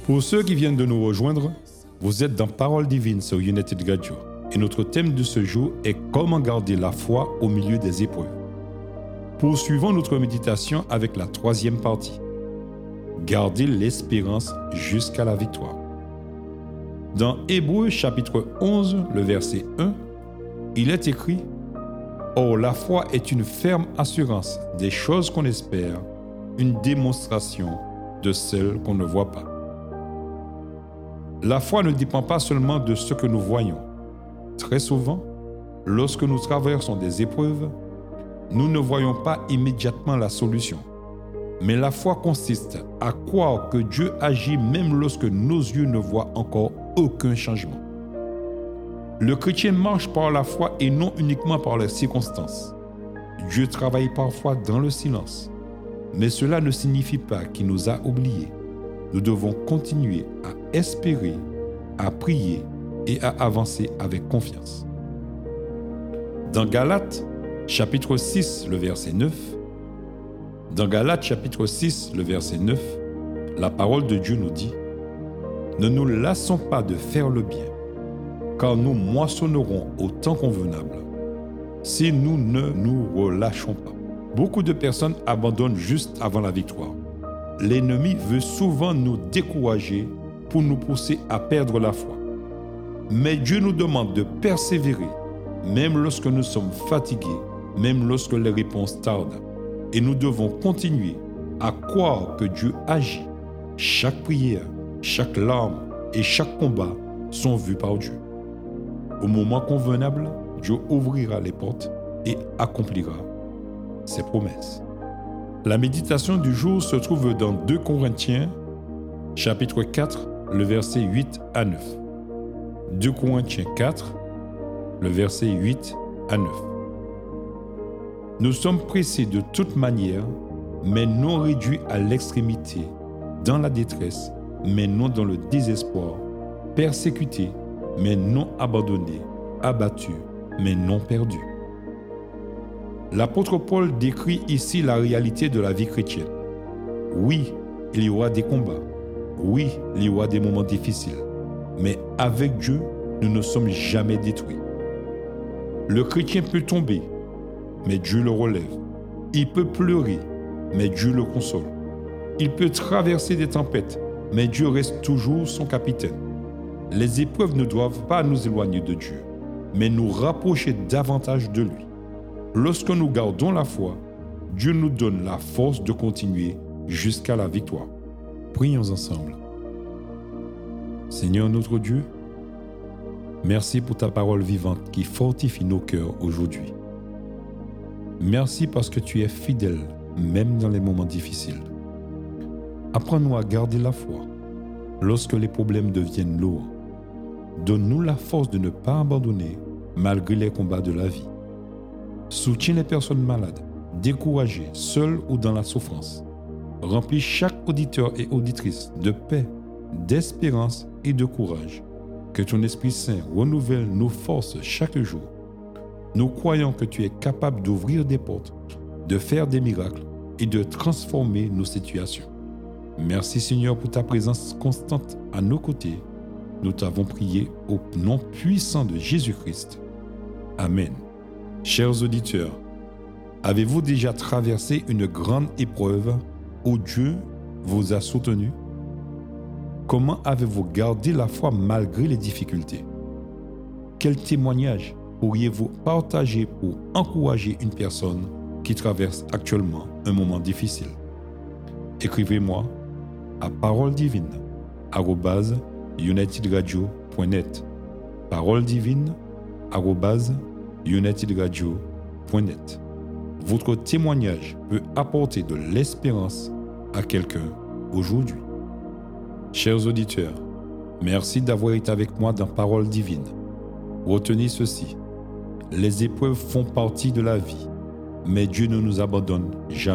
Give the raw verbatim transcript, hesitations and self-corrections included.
Pour ceux qui viennent de nous rejoindre, vous êtes dans Parole Divine sur United Radio. Et notre thème de ce jour est comment garder la foi au milieu des épreuves. Poursuivons notre méditation avec la troisième partie. Garder l'espérance jusqu'à la victoire. Dans Hébreux chapitre onze, le verset un, il est écrit « Or la foi est une ferme assurance des choses qu'on espère, une démonstration de celles qu'on ne voit pas. » La foi ne dépend pas seulement de ce que nous voyons. Très souvent, lorsque nous traversons des épreuves, nous ne voyons pas immédiatement la solution. Mais la foi consiste à croire que Dieu agit même lorsque nos yeux ne voient encore aucun changement. Le chrétien marche par la foi et non uniquement par les circonstances. Dieu travaille parfois dans le silence, mais cela ne signifie pas qu'il nous a oubliés. Nous devons continuer à espérer, à prier et à avancer avec confiance. Dans Galates, chapitre six, le verset neuf, Dans Galates, chapitre six, le verset neuf, la parole de Dieu nous dit « Ne nous lassons pas de faire le bien, car nous moissonnerons au temps convenable, si nous ne nous relâchons pas. » Beaucoup de personnes abandonnent juste avant la victoire. L'ennemi veut souvent nous décourager pour nous pousser à perdre la foi. Mais Dieu nous demande de persévérer, même lorsque nous sommes fatigués, même lorsque les réponses tardent. Et nous devons continuer à croire que Dieu agit. Chaque prière, chaque larme et chaque combat sont vus par Dieu. Au moment convenable, Dieu ouvrira les portes et accomplira ses promesses. La méditation du jour se trouve dans deux Corinthiens, chapitre quatre, le verset huit à neuf. deux Corinthiens quatre, le verset huit à neuf. Nous sommes pressés de toute manière, mais non réduits à l'extrémité, dans la détresse, mais non dans le désespoir, persécutés, mais non abandonnés, abattus, mais non perdus. L'apôtre Paul décrit ici la réalité de la vie chrétienne. Oui, il y aura des combats. Oui, il y aura des moments difficiles. Mais avec Dieu, nous ne sommes jamais détruits. Le chrétien peut tomber, mais Dieu le relève. Il peut pleurer, mais Dieu le console. Il peut traverser des tempêtes, mais Dieu reste toujours son capitaine. Les épreuves ne doivent pas nous éloigner de Dieu, mais nous rapprocher davantage de lui. Lorsque nous gardons la foi, Dieu nous donne la force de continuer jusqu'à la victoire. Prions ensemble. Seigneur notre Dieu, merci pour ta parole vivante qui fortifie nos cœurs aujourd'hui. Merci parce que tu es fidèle, même dans les moments difficiles. Apprends-nous à garder la foi lorsque les problèmes deviennent lourds. Donne-nous la force de ne pas abandonner malgré les combats de la vie. Soutiens les personnes malades, découragées, seules ou dans la souffrance. Remplis chaque auditeur et auditrice de paix, d'espérance et de courage. Que ton Esprit Saint renouvelle nos forces chaque jour. Nous croyons que tu es capable d'ouvrir des portes, de faire des miracles et de transformer nos situations. Merci Seigneur pour ta présence constante à nos côtés. Nous t'avons prié au nom puissant de Jésus-Christ. Amen. Chers auditeurs, avez-vous déjà traversé une grande épreuve où Dieu vous a soutenu? Comment avez-vous gardé la foi malgré les difficultés? Quel témoignage pourriez-vous partager pour encourager une personne qui traverse actuellement un moment difficile? Écrivez-moi à parole divine arobase united radio point net parole divine arobase united radio point net. Votre témoignage peut apporter de l'espérance à quelqu'un aujourd'hui. Chers auditeurs, merci d'avoir été avec moi dans Parole divine. Retenez ceci, les épreuves font partie de la vie, mais Dieu ne nous abandonne jamais.